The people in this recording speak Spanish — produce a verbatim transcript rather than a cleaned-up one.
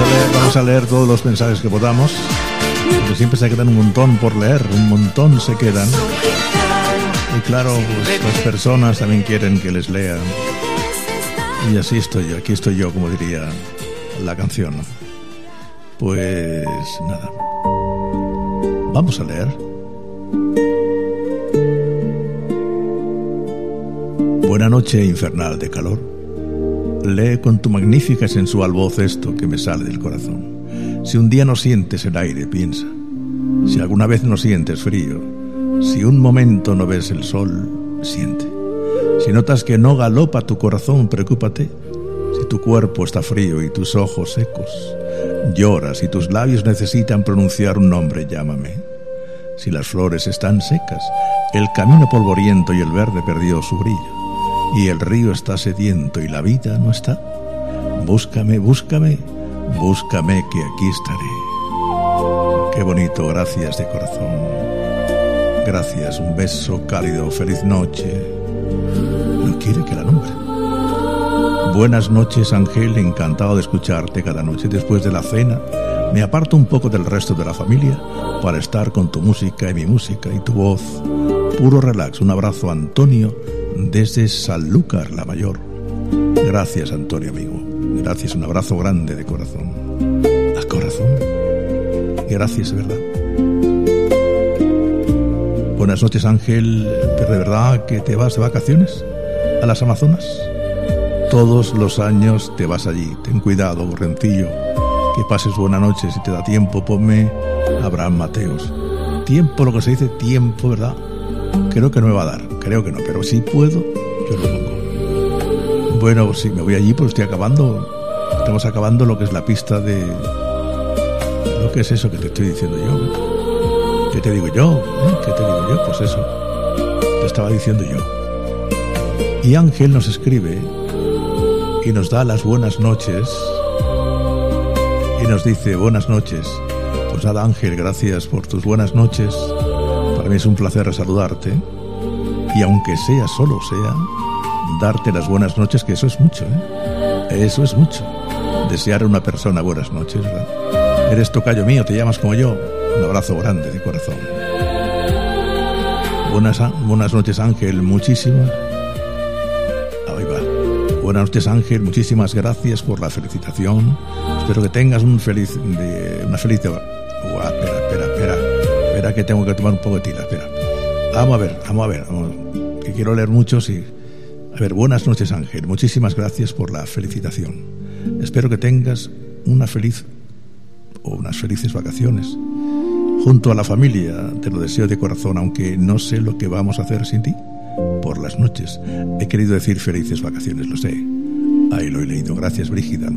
a leer, vamos a leer todos los mensajes que podamos, porque siempre se quedan un montón por leer, un montón se quedan. Y claro, pues las personas también quieren que les lean. Y así estoy yo, aquí estoy yo, como diría la canción. Pues nada, vamos a leer. Buena noche infernal de calor. Lee con tu magnífica y sensual voz esto que me sale del corazón. Si un día no sientes el aire, piensa. Si alguna vez no sientes frío, si un momento no ves el sol, siente. Si notas que no galopa tu corazón, preocúpate. Si tu cuerpo está frío y tus ojos secos, lloras y tus labios necesitan pronunciar un nombre, llámame. Si las flores están secas, el camino polvoriento y el verde perdió su brillo, y el río está sediento y la vida no está, búscame, búscame, búscame que aquí estaré. Qué bonito, gracias de corazón. Gracias, un beso cálido, feliz noche. No quiere que la nombre. Buenas noches, Ángel, encantado de escucharte cada noche. Después de la cena, me aparto un poco del resto de la familia para estar con tu música y mi música y tu voz. Puro relax. Un abrazo, Antonio, desde Sanlúcar, la Mayor. Gracias, Antonio, amigo. Gracias, un abrazo grande de corazón. A corazón. Gracias, ¿verdad? Buenas noches, Ángel. ¿Pero de verdad que te vas de vacaciones a las Amazonas? Todos los años te vas allí. Ten cuidado, Gorrencillo. Que pases buena noche. Si te da tiempo, ponme Abraham Mateos. Tiempo, lo que se dice tiempo, ¿verdad? Creo que no me va a dar. Creo que no, pero si puedo, yo lo pongo. Bueno, si me voy allí, pues estoy acabando. Estamos acabando lo que es la pista de... ¿Lo que es eso que te estoy diciendo yo? ¿Qué te digo yo? ¿Eh? ¿Qué te digo yo? Pues eso. Te estaba diciendo yo. Y Ángel nos escribe y nos da las buenas noches y nos dice: buenas noches. Pues nada, Ángel, gracias por tus buenas noches. Para mí es un placer saludarte y aunque sea, solo sea, darte las buenas noches, que eso es mucho, ¿eh? Eso es mucho. Desear a una persona buenas noches, ¿verdad? Eres tocayo mío, te llamas como yo. Un abrazo grande de corazón. Buenas, buenas noches, Ángel, muchísimas. Ahí va. Buenas noches, Ángel, muchísimas gracias por la felicitación. Espero que tengas un feliz, de, una feliz... Uah, espera, espera, espera. Espera que tengo que tomar un poco de tila, espera. Vamos a ver, vamos a ver. Vamos, que quiero leer mucho, sí. A ver, buenas noches, Ángel. Muchísimas gracias por la felicitación. Espero que tengas una feliz o unas felices vacaciones. Junto a la familia, te lo deseo de corazón, aunque no sé lo que vamos a hacer sin ti. Por las noches. He querido decir felices vacaciones, lo sé. Ahí lo he leído. Gracias, Brígida.